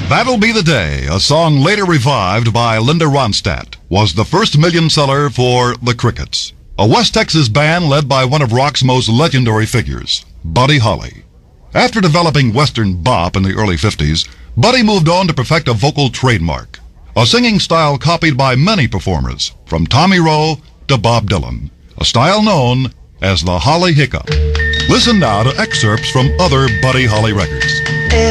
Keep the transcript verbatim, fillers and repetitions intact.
That'll Be the Day, a song later revived by Linda Ronstadt, was the first million seller for the Crickets, a West Texas band led by one of rock's most legendary figures, Buddy Holly. After developing Western bop in the early fifties, Buddy moved on to perfect a vocal trademark, a singing style copied by many performers, from Tommy Roe to Bob Dylan, a style known as the Holly Hiccup. Listen now to excerpts from other Buddy Holly records.